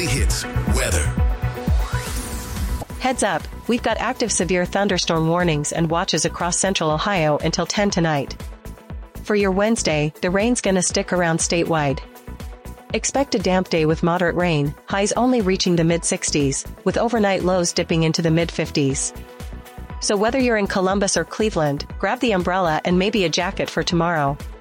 Weekly Hits weather. Heads up, we've got active severe thunderstorm warnings and watches across central Ohio until 10 tonight. For your Wednesday, the rain's gonna stick around statewide. Expect a damp day with moderate rain, highs only reaching the mid-60s, with overnight lows dipping into the mid-50s. So whether you're in Columbus or Cleveland, grab the umbrella and maybe a jacket for tomorrow.